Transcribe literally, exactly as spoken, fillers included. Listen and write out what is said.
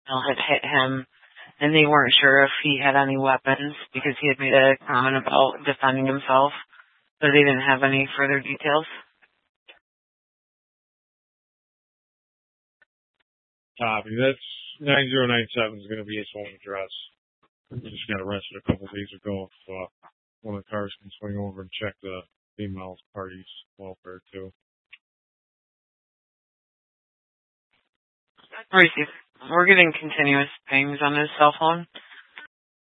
had hit him, and they weren't sure if he had any weapons because he had made a comment about defending himself, but they didn't have any further details. Copy. That's nine zero nine seven is going to be his home address. He just got arrested a couple of days ago. So uh, one of the cars can swing over and check the female party's welfare too. We're getting continuous pings on his cell phone.